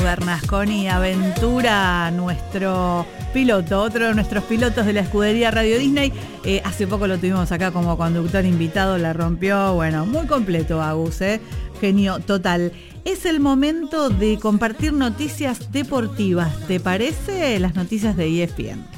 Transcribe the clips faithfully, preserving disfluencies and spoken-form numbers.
Bernasconi aventura nuestro piloto, otro de nuestros pilotos de la escudería Radio Disney. Eh, hace poco lo tuvimos acá como conductor invitado, la rompió. Bueno, muy completo, Agus, ¿eh? Genio total. Es el momento de compartir noticias deportivas. ¿Te parece? Las noticias de E S P N.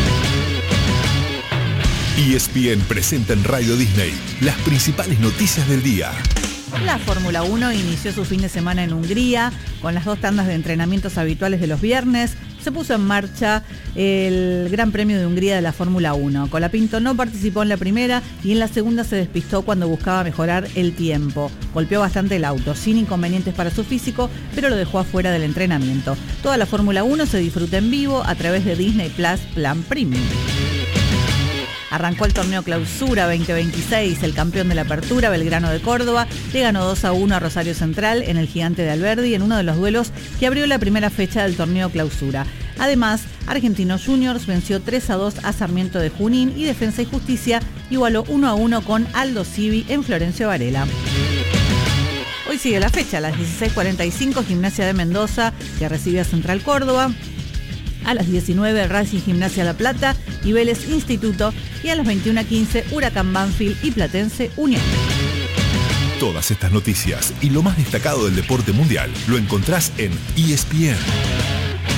E S P N presenta en Radio Disney las principales noticias del día. La Fórmula uno inició su fin de semana en Hungría con las dos tandas de entrenamientos habituales de los viernes. Se puso en marcha el Gran Premio de Hungría de la Fórmula uno. Colapinto no participó en la primera y en la segunda se despistó cuando buscaba mejorar el tiempo. Golpeó bastante el auto, sin inconvenientes para su físico, pero lo dejó afuera del entrenamiento. Toda la Fórmula uno se disfruta en vivo a través de Disney Plus Plan Premium. Arrancó el torneo Clausura veinte veintiséis, el campeón de la Apertura, Belgrano de Córdoba, le ganó dos a uno a Rosario Central en el Gigante de Alberdi en uno de los duelos que abrió la primera fecha del torneo Clausura. Además, Argentinos Juniors venció tres a dos a Sarmiento de Junín y Defensa y Justicia igualó uno a uno con Aldo Civi en Florencio Varela. Hoy sigue la fecha, a las dieciséis cuarenta y cinco, Gimnasia de Mendoza, que recibe a Central Córdoba. A las diecinueve, Racing Gimnasia La Plata y Vélez Instituto. Y a las veintiuna quince, Huracán Banfield y Platense Unión. Todas estas noticias y lo más destacado del deporte mundial lo encontrás en E S P N.